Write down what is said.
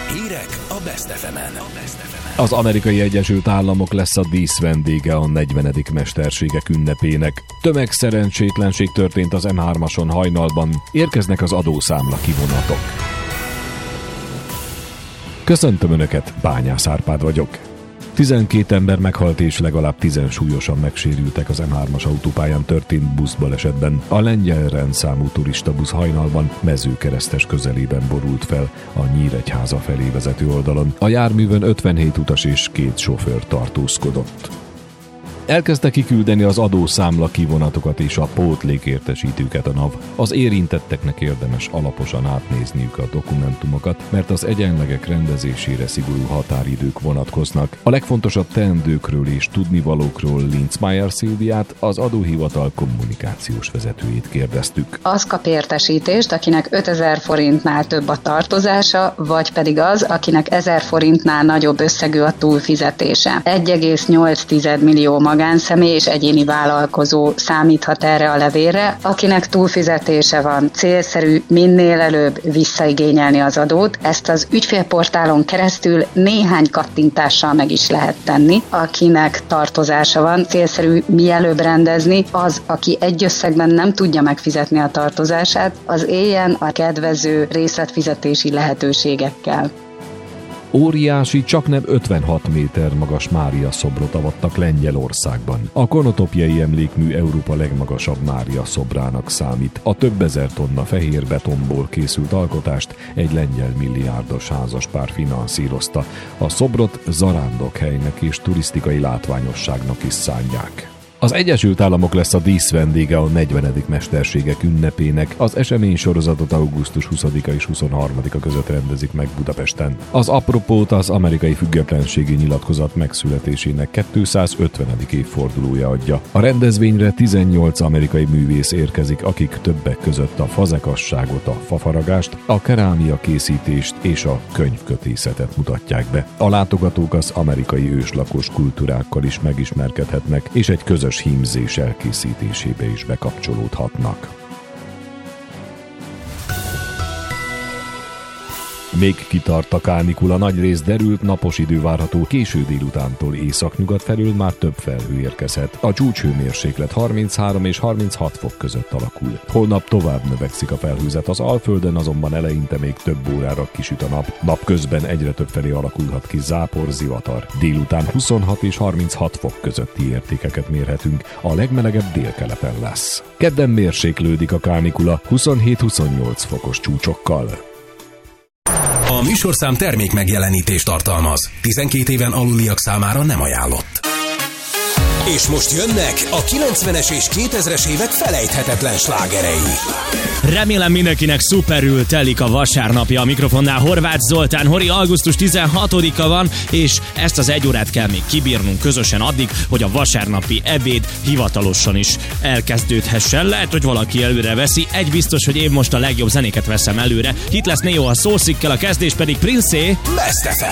Hírek a Best FM-en. Az Amerikai Egyesült Államok lesz a díszvendége a 40. mesterségek ünnepének. Tömegszerencsétlenség történt az M3-ason hajnalban, érkeznek az adószámla kivonatok. Köszöntöm Önöket, Bányász Árpád vagyok. 12 ember meghalt és legalább 10 súlyosan megsérültek az M3-as autópályán történt buszbalesetben. A lengyel rendszámú turistabusz hajnalban Mezőkeresztes közelében borult fel a Nyíregyháza felé vezető oldalon. A járművön 57 utas és 2 sofőr tartózkodott. Elkezdte kiküldeni az adószámla kivonatokat és a pótlékértesítőket a NAV. Az érintetteknek érdemes alaposan átnézniük a dokumentumokat, mert az egyenlegek rendezésére szigorú határidők vonatkoznak. A legfontosabb teendőkről és tudnivalókról Linzmeier Szilviát, az adóhivatal kommunikációs vezetőjét kérdeztük. Az kap értesítést, akinek 5000 forintnál több a tartozása, vagy pedig az, akinek 1000 forintnál nagyobb összegű a túlfizetése. 1,8 millió magánszemély és egyéni vállalkozó számíthat erre a levélre, akinek túlfizetése van. Célszerű minél előbb visszaigényelni az adót. Ezt az ügyfélportálon keresztül néhány kattintással meg is lehet tenni. Akinek tartozása van, célszerű mielőbb rendezni. Az, aki egy összegben nem tudja megfizetni a tartozását, az éljen a kedvező részletfizetési lehetőségekkel. Óriási, csaknem 56 méter magas Mária szobrot avattak Lengyelországban. A konotopjai emlékmű Európa legmagasabb Mária szobrának számít. A több ezer tonna fehér betonból készült alkotást egy lengyel milliárdos házaspár finanszírozta. A szobrot zarándokhelynek és turisztikai látványosságnak is szánják. Az Egyesült Államok lesz a díszvendége a 40. mesterségek ünnepének. Az esemény sorozatot augusztus 20-a és 23-a között rendezik meg Budapesten. Az apropót az amerikai függetlenségi nyilatkozat megszületésének 250. évfordulója adja. A rendezvényre 18 amerikai művész érkezik, akik többek között a fazekasságot, a fafaragást, a kerámia készítést és a könyvkötészetet mutatják be. A látogatók az amerikai őslakos kultúrákkal is megismerkedhetnek, és egy közös hímzés elkészítésébe is bekapcsolódhatnak. Még kitart a kánikula, nagyrészt derült, napos idő várható, késő délutántól északnyugat felől már több felhő érkezhet. A csúcshőmérséklet 33 és 36 fok között alakul. Holnap tovább növekszik a felhőzet, az Alföldön azonban eleinte még több órára kisüt a nap. Napközben egyre több felé alakulhat ki zápor, zivatar. Délután 26 és 36 fok közötti értékeket mérhetünk, a legmelegebb délkeleten lesz. Kedden mérséklődik a kánikula 27-28 fokos csúcsokkal. A műsorszám termék megjelenítést tartalmaz. 12 éven aluliak számára nem ajánlott. És most jönnek a 90-es és 2000-es évek felejthetetlen slágerei. Remélem mindenkinek szuperül telik a vasárnapja. A mikrofonnál Horváth Zoltán. Hori, augusztus 16-a van, és ezt az egy órát kell még kibírnunk közösen addig, hogy a vasárnapi ebéd hivatalosan is elkezdődhessen. Lehet, hogy valaki előre veszi. Egy biztos, hogy én most a legjobb zenéket veszem előre. Itt lesz Neo a szószikkel, a kezdés pedig Prince. Best FM.